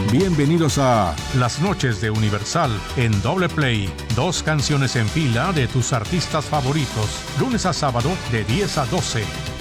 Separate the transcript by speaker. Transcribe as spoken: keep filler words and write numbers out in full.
Speaker 1: Bienvenidos a Las Noches de Universal en Doble Play. Dos canciones en fila de tus artistas favoritos, lunes a sábado de diez a doce.